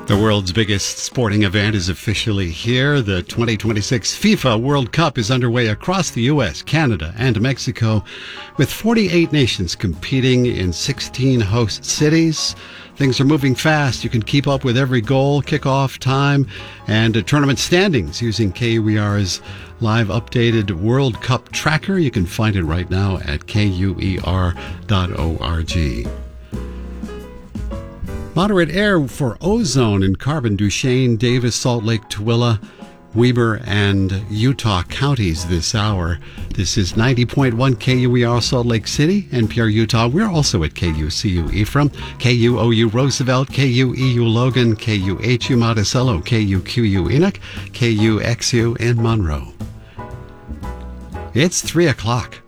The world's biggest sporting event is officially here. The 2026 FIFA World Cup is underway across the U.S., Canada, and Mexico, with 48 nations competing in 16 host cities. Things are moving fast. You can keep up with every goal, kickoff time, and tournament standings using KUER's live updated World Cup tracker. You can find it right now at KUER.org. Moderate air for ozone and carbon Duchesne, Davis, Salt Lake, Tooele, Weber, and Utah counties this hour. This is 90.1 KUER Salt Lake City, NPR Utah. We're also at KUCU Ephraim, KUOU Roosevelt, KUEU Logan, KUHU Monticello, KUQU Enoch, KUXU in Monroe. It's 3 o'clock.